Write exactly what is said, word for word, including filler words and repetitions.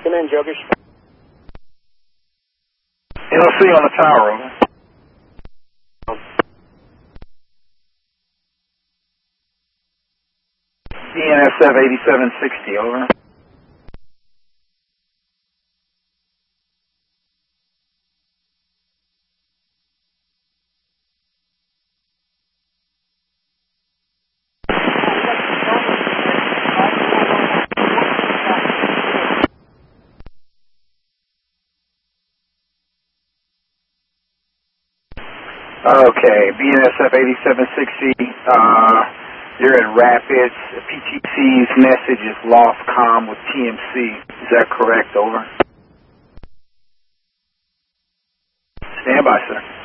Come in, Jokers. N O C on the tower, over. B N S F eighty-seven sixty, over. Okay, B N S F eighty-seven sixty, uh, you're in Rapids. P T C's message is lost comm with T M C. Is that correct, over? Stand by, sir.